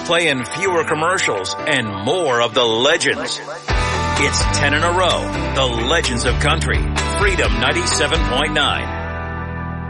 playing fewer commercials, and more of the legends. It's 10 in a row. The Legends of Country. Freedom 97.9.